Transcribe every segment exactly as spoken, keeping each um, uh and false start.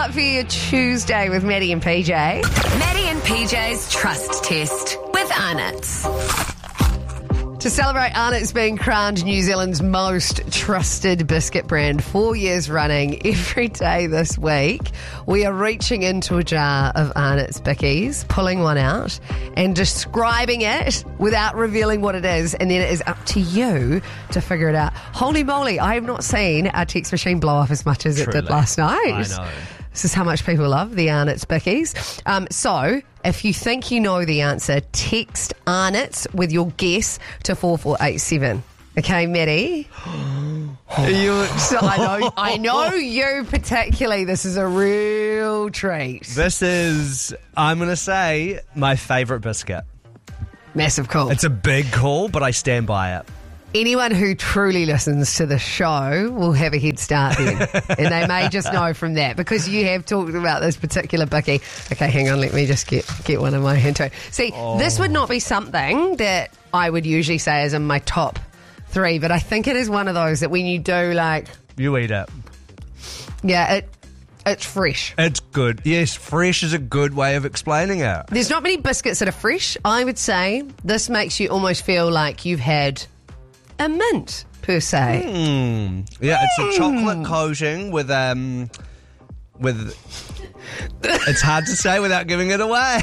start for your Tuesday with Maddie and P J. Maddie and P J's Trust Test with Arnott's. To celebrate Arnott's being crowned New Zealand's most trusted biscuit brand four years running, every day this week, we are reaching into a jar of Arnott's Bickies, pulling one out and describing it without revealing what it is. And then it is up to you to figure it out. Holy moly, I have not seen our text machine blow up as much as Truly. It did last night. I know. This is how much people love the Arnott's Bickies. Um, so, if you think you know the answer, text Arnott's with your guess to four four eight seven. Okay, Maddie? you, so I know, I know you particularly. This is a real treat. This is, I'm going to say, my favourite biscuit. Massive call. It's a big call, but I stand by it. Anyone who truly listens to the show will have a head start then. And they may just know from that because you have talked about this particular Bicky. Okay, hang on, let me just get, get one in my hand too. See, oh. This would not be something that I would usually say is in my top three, but I think it is one of those that when you do like... You eat it. Yeah, it it's fresh. It's good. Yes, fresh is a good way of explaining it. There's not many biscuits that are fresh. I would say this makes you almost feel like you've had... a mint, per se. Mm. Yeah, it's a chocolate coating with, um, with... It's hard to say without giving it away.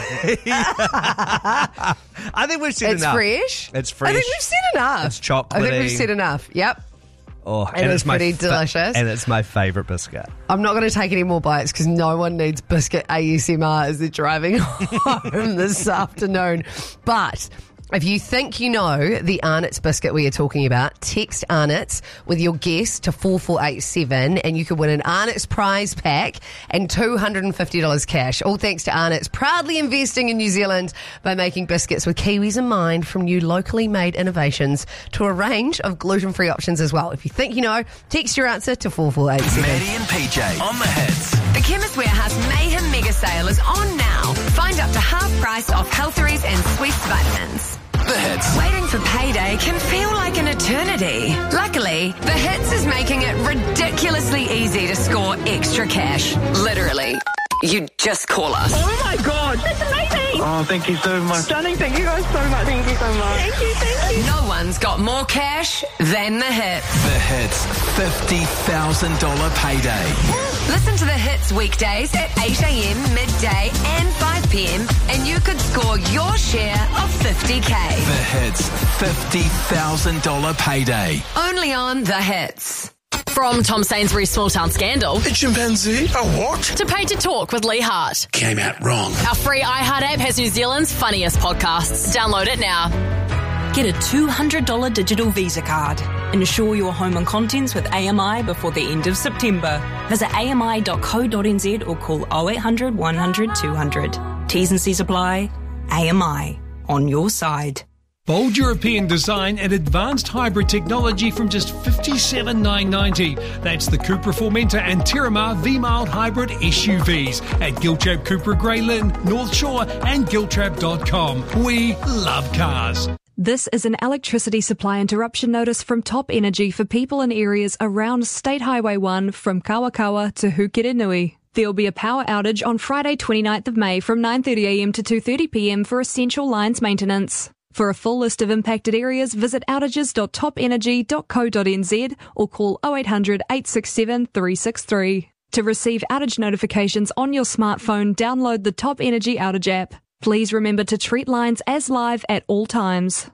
I think we've said it's enough. It's fresh? It's fresh. I think we've said enough. It's chocolatey. I think we've said enough, yep. Oh, and, and it's, it's pretty fa- delicious. And it's my favourite biscuit. I'm not going to take any more bites because no one needs biscuit A S M R as they're driving home this afternoon. But... if you think you know the Arnott's biscuit we are talking about, text Arnott's with your guess to four four eight seven and you could win an Arnott's prize pack and two hundred fifty dollars cash. All thanks to Arnott's, proudly investing in New Zealand by making biscuits with Kiwis in mind, from new locally made innovations to a range of gluten-free options as well. If you think you know, text your answer to four four eight seven. Maddie and P J on the hits. The Chemist Warehouse Mayhem Mega Sale is on now. Find up to half price off Healtheries and Swiss vitamins. The Hits. Waiting for payday can feel like an eternity. Luckily, The Hits is making it ridiculously easy to score extra cash. Literally. You just call us. Oh my God, that's amazing. Oh, thank you so much. Stunning. Thank you guys so much. Thank you so much. Thank you, thank you. No one's got more cash than The Hits. The Hits fifty thousand dollars payday. Listen to The Hits weekdays at eight a.m, midday and five p.m. and you could score your share of fifty K. The Hits fifty thousand dollars payday. Only on The Hits. From Tom Sainsbury's Small Town Scandal. A chimpanzee? A what? To Paid to Talk with Lee Hart. Came out wrong. Our free iHeart app has New Zealand's funniest podcasts. Download it now. Get a two hundred dollars digital Visa card. Insure your home and contents with A M I before the end of September. Visit a m i dot co dot n z or call oh eight hundred, one hundred, two hundred. T's and C's apply. A M I. On your side. Bold European design and advanced hybrid technology from just fifty-seven thousand nine hundred ninety dollars. That's the Cupra Formentor and Terramar V-Mild Hybrid S U Vs at Giltrap Cupra Grey Lynn, North Shore and giltrap dot com. We love cars. This is an electricity supply interruption notice from Top Energy for people in areas around State Highway one from Kawakawa to Hukirinui. There will be a power outage on Friday twenty-ninth of May from nine thirty a.m. to two thirty p.m. for essential lines maintenance. For a full list of impacted areas, visit outages dot top energy dot co dot n z or call oh eight hundred, eight six seven, three six three. To receive outage notifications on your smartphone, download the Top Energy Outage app. Please remember to treat lines as live at all times.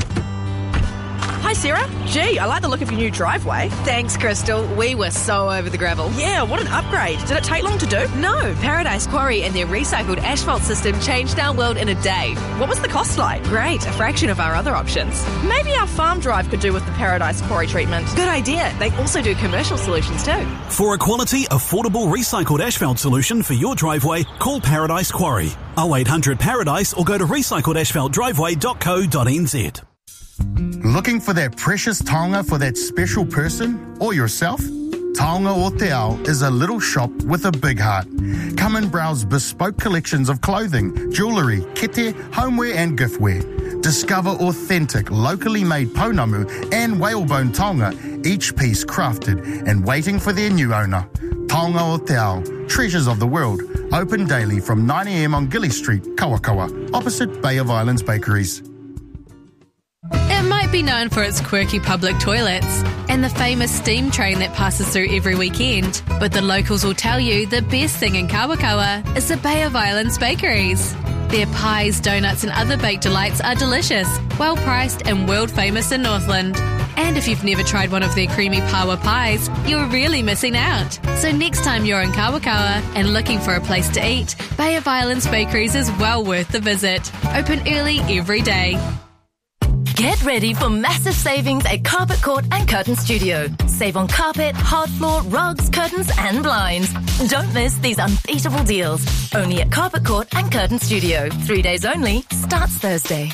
Hi, Sarah. Gee, I like the look of your new driveway. Thanks, Crystal. We were so over the gravel. Yeah, what an upgrade. Did it take long to do? No, Paradise Quarry and their recycled asphalt system changed our world in a day. What was the cost like? Great, a fraction of our other options. Maybe our farm drive could do with the Paradise Quarry treatment. Good idea. They also do commercial solutions too. For a quality, affordable recycled asphalt solution for your driveway, call Paradise Quarry. oh eight hundred Paradise or go to recycled asphalt driveway dot co dot n z. Looking for that precious taonga for that special person or yourself? Taonga o Te Ao is a little shop with a big heart. Come and browse bespoke collections of clothing, jewellery, kete, homeware and giftware. Discover authentic, locally made pounamu and whalebone taonga, each piece crafted and waiting for their new owner. Taonga o Te Ao, Treasures of the World, open daily from nine a m on Gilly Street, Kawakawa, opposite Bay of Islands Bakeries. It might be known for its quirky public toilets and the famous steam train that passes through every weekend, but the locals will tell you the best thing in Kawakawa is the Bay of Islands Bakeries. Their pies, donuts and other baked delights are delicious, well priced and world famous in Northland. And if you've never tried one of their creamy pawa pies, you're really missing out. So next time you're in Kawakawa and looking for a place to eat, Bay of Islands Bakeries is well worth the visit. Open early every day. Get ready for massive savings at Carpet Court and Curtain Studio. Save on carpet, hard floor, rugs, curtains and blinds. Don't miss these unbeatable deals. Only at Carpet Court and Curtain Studio. Three days only. Starts Thursday.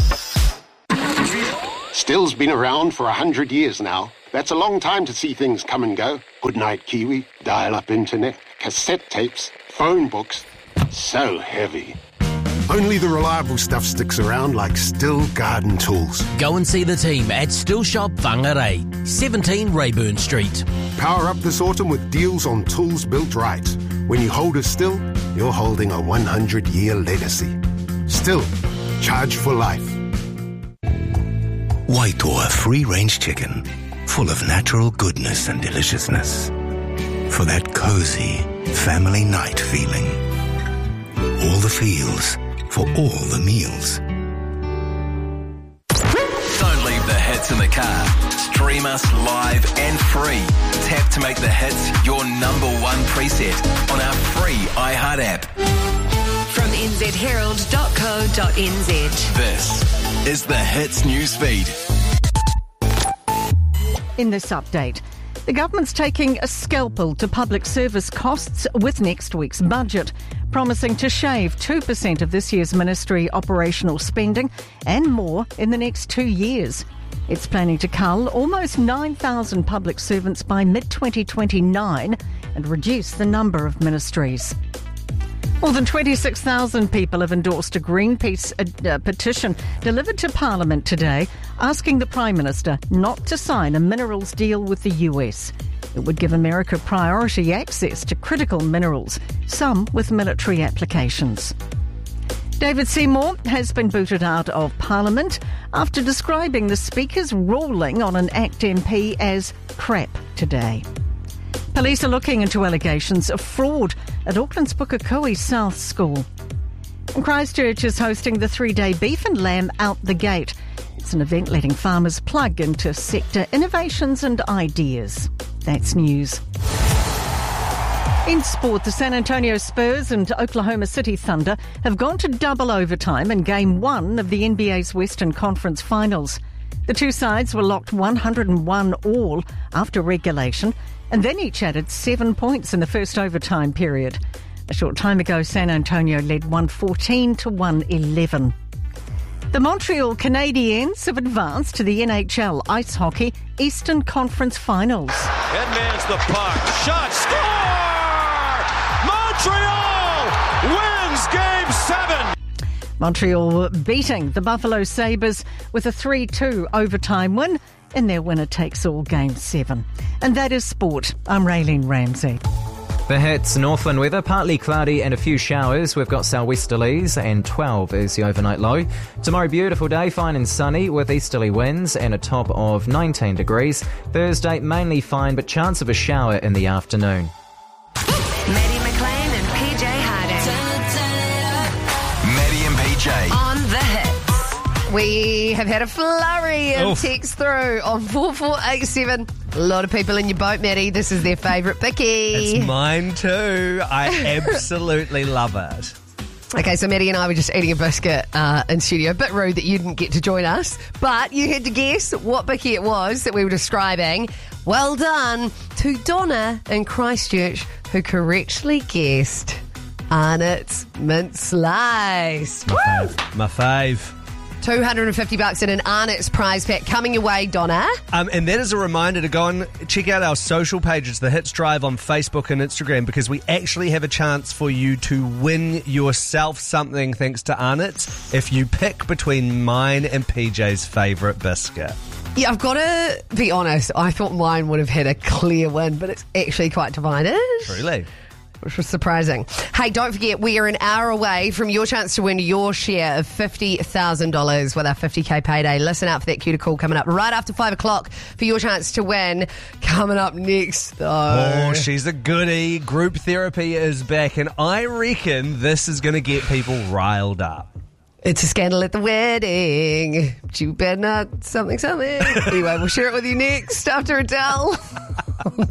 Still's been around for a hundred years now. That's a long time to see things come and go. Goodnight Kiwi, dial-up internet, cassette tapes, phone books. So heavy. Only the reliable stuff sticks around, like Still Garden Tools. Go and see the team at Still Shop Whangarei, seventeen Rayburn Street. Power up this autumn with deals on tools built right. When you hold a Still, you're holding a one hundred year legacy. Still, charge for life. Waitoa free-range chicken, full of natural goodness and deliciousness. For that cozy family night feeling. All the feels for all the meals. Don't leave the hits in the car. Stream us live and free. Tap to make the hits your number one preset on our free iHeart app. From n z herald dot co dot n z. This is the Hits newsfeed. In this update, the government's taking a scalpel to public service costs with next week's budget, promising to shave two percent of this year's ministry operational spending and more in the next two years. It's planning to cull almost nine thousand public servants by mid twenty twenty-nine and reduce the number of ministries. More than twenty-six thousand people have endorsed a Greenpeace uh, petition delivered to Parliament today, asking the Prime Minister not to sign a minerals deal with the U S. It would give America priority access to critical minerals, some with military applications. David Seymour has been booted out of Parliament after describing the Speaker's ruling on an ACT M P as crap today. Police are looking into allegations of fraud at Auckland's Pukekohe South School. And Christchurch is hosting the three-day Beef and Lamb Out the Gate. It's an event letting farmers plug into sector innovations and ideas. That's news. In sport, the San Antonio Spurs and Oklahoma City Thunder have gone to double overtime in Game one of the N B A's Western Conference Finals. The two sides were locked one hundred one all after regulation, and then each added seven points in the first overtime period. A short time ago, San Antonio led one fourteen to one eleven. The Montreal Canadiens have advanced to the N H L Ice Hockey Eastern Conference Finals. Edmonds the puck. Shot. Score! Montreal wins Game seven. Montreal beating the Buffalo Sabres with a three two overtime win in their winner-takes-all Game seven. And that is sport. I'm Raylene Ramsey. The hits, Northland weather, partly cloudy and a few showers. We've got southwesterlies and twelve is the overnight low. Tomorrow, beautiful day, fine and sunny with easterly winds and a top of nineteen degrees. Thursday, mainly fine but chance of a shower in the afternoon. Maddie McLean and P J Harding. Maddie and P J. On the hits. We have had a flurry of Oof. texts through on four four eight seven. A lot of people in your boat, Maddie. This is their favourite picky. It's mine too. I absolutely love it. Okay, so Maddie and I were just eating a biscuit uh, in studio. A bit rude that you didn't get to join us, but you had to guess what bicky it was that we were describing. Well done to Donna in Christchurch, who correctly guessed Arnott's mint slice. My fave. My fave. two hundred fifty bucks in an Arnott's prize pack coming your way, Donna. Um, and that is a reminder to go and check out our social pages, the Hits Drive on Facebook and Instagram, because we actually have a chance for you to win yourself something thanks to Arnott's if you pick between mine and P J's favourite biscuit. Yeah, I've got to be honest. I thought mine would have had a clear win, but it's actually quite divided. Truly. Which was surprising. Hey, don't forget, we are an hour away from your chance to win your share of fifty thousand dollars with our fifty K payday. Listen out for that cue to call coming up right after five o'clock for your chance to win. Coming up next, though. Oh, she's a goodie. Group therapy is back, and I reckon this is going to get people riled up. It's a scandal at the wedding. But you better not something, something. Anyway, we'll share it with you next after Adele.